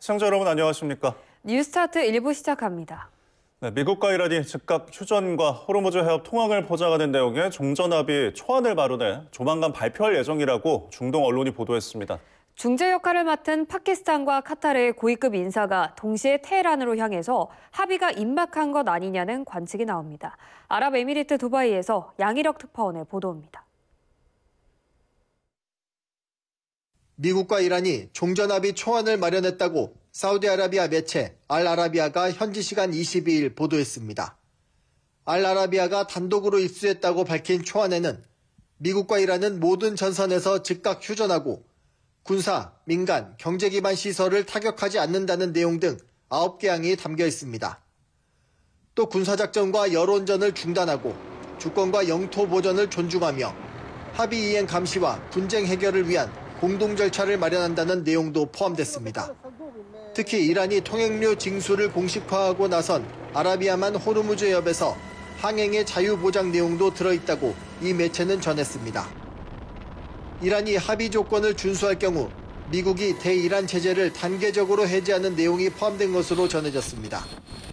시청자 여러분 안녕하십니까? 뉴스타트 1부 시작합니다. 네, 미국과 이란이 즉각 휴전과 호르무즈 해협 통항을 보장하는 내용의 종전합의 초안을 마련해 조만간 발표할 예정이라고 중동 언론이 보도했습니다. 중재 역할을 맡은 파키스탄과 카타르의 고위급 인사가 동시에 테헤란으로 향해서 합의가 임박한 것 아니냐는 관측이 나옵니다. 아랍에미리트 두바이에서 양희력 특파원의 보도입니다. 미국과 이란이 종전합의 초안을 마련했다고 사우디아라비아 매체 알아라비아가 현지 시간 22일 보도했습니다. 알아라비아가 단독으로 입수했다고 밝힌 초안에는 미국과 이란은 모든 전선에서 즉각 휴전하고 군사, 민간, 경제 기반 시설을 타격하지 않는다는 내용 등 9개 항이 담겨 있습니다. 또 군사작전과 여론전을 중단하고 주권과 영토 보전을 존중하며 합의 이행 감시와 분쟁 해결을 위한 공동 절차를 마련한다는 내용도 포함됐습니다. 특히 이란이 통행료 징수를 공식화하고 나선 아라비아만 호르무즈 해협에서 항행의 자유 보장 내용도 들어있다고 이 매체는 전했습니다. 이란이 합의 조건을 준수할 경우 미국이 대이란 제재를 단계적으로 해제하는 내용이 포함된 것으로 전해졌습니다.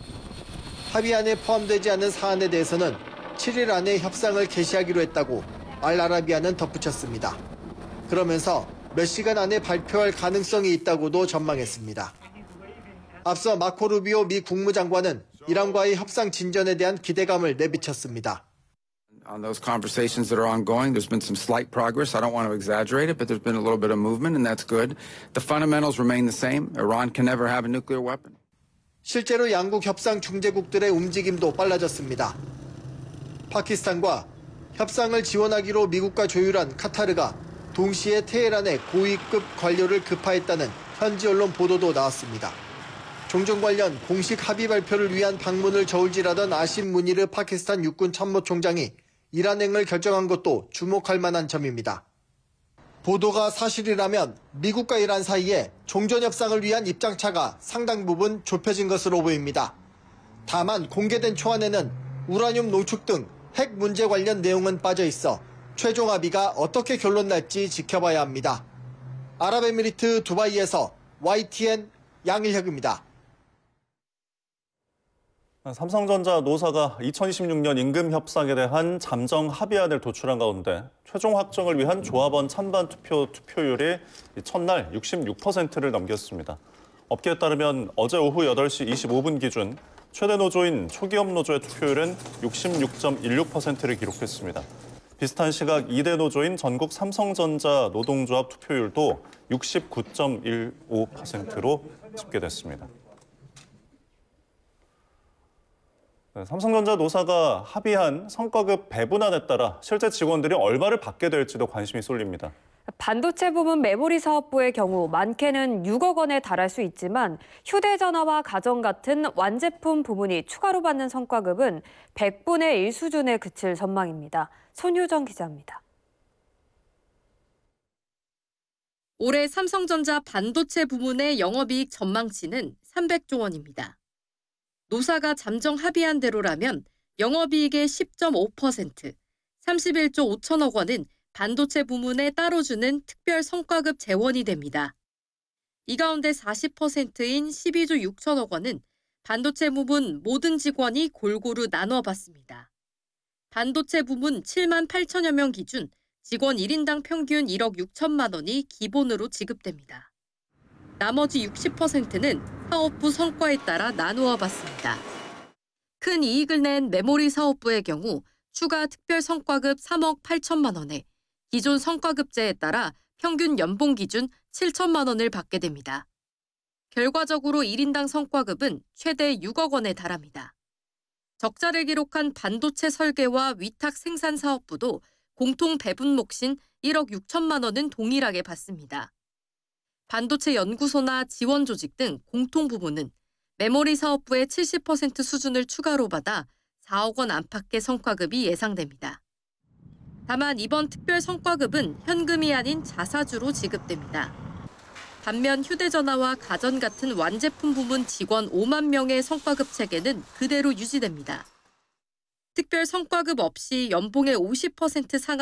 합의안에 포함되지 않은 사안에 대해서는 7일 안에 협상을 개시하기로 했다고 알아라비아는 덧붙였습니다. 그러면서 몇 시간 안에 발표할 가능성이 있다고도 전망했습니다. 앞서 마코 루비오 미 국무장관은 이란과의 협상 진전에 대한 기대감을 내비쳤습니다. On those conversations that are ongoing, there's been some slight progress. I don't want to exaggerate it, but there's been a little bit of movement, and that's good. The fundamentals remain the same. Iran can never have a nuclear weapon. 실제로 양국 협상 중재국들의 움직임도 빨라졌습니다. 파키스탄과 협상을 지원하기로 미국과 조율한 카타르가 동시에 테헤란에 고위급 관료를 급파했다는 현지 언론 보도도 나왔습니다. 종전 관련 공식 합의 발표를 위한 방문을 저울질하던 아심 무니르 파키스탄 육군 참모총장이 이란행을 결정한 것도 주목할 만한 점입니다. 보도가 사실이라면 미국과 이란 사이에 종전 협상을 위한 입장차가 상당 부분 좁혀진 것으로 보입니다. 다만 공개된 초안에는 우라늄 농축 등 핵 문제 관련 내용은 빠져 있어 최종 합의가 어떻게 결론날지 지켜봐야 합니다. 아랍에미리트 두바이에서 YTN 양일혁입니다. 삼성전자 노사가 2026년 임금 협상에 대한 잠정 합의안을 도출한 가운데 최종 확정을 위한 조합원 찬반 투표율이 첫날 66%를 넘겼습니다. 업계에 따르면 어제 오후 8시 25분 기준 최대 노조인 초기업 노조의 투표율은 66.16%를 기록했습니다. 비슷한 시각 2대 노조인 전국 삼성전자 노동조합 투표율도 69.15%로 집계됐습니다. 삼성전자 노사가 합의한 성과급 배분안에 따라 실제 직원들이 얼마를 받게 될지도 관심이 쏠립니다. 반도체 부문 메모리 사업부의 경우 많게는 6억 원에 달할 수 있지만 휴대전화와 가전 같은 완제품 부문이 추가로 받는 성과급은 100분의 1 수준에 그칠 전망입니다. 손효정 기자입니다. 올해 삼성전자 반도체 부문의 영업이익 전망치는 300조 원입니다. 노사가 잠정 합의한 대로라면 영업이익의 10.5%, 31조 5천억 원은 반도체 부문에 따로 주는 특별 성과급 재원이 됩니다. 이 가운데 40%인 12조 6천억 원은 반도체 부문 모든 직원이 골고루 나눠 받습니다. 반도체 부문 7만 8천여 명 기준 직원 1인당 평균 1억 6천만 원이 기본으로 지급됩니다. 나머지 60%는 사업부 성과에 따라 나누어 받습니다. 큰 이익을 낸 메모리 사업부의 경우 추가 특별 성과급 3억 8천만 원에 기존 성과급제에 따라 평균 연봉 기준 7천만 원을 받게 됩니다. 결과적으로 1인당 성과급은 최대 6억 원에 달합니다. 적자를 기록한 반도체 설계와 위탁 생산 사업부도 공통 배분 몫인 1억 6천만 원은 동일하게 받습니다. 반도체 연구소나 지원 조직 등 공통 부문은 메모리 사업부의 70% 수준을 추가로 받아 4억 원 안팎의 성과급이 예상됩니다. 다만 이번 특별 성과급은 현금이 아닌 자사주로 지급됩니다. 반면 휴대전화와 가전 같은 완제품 부문 직원 5만 명의 성과급 체계는 그대로 유지됩니다. 특별 성과급 없이 연봉의 50% 상한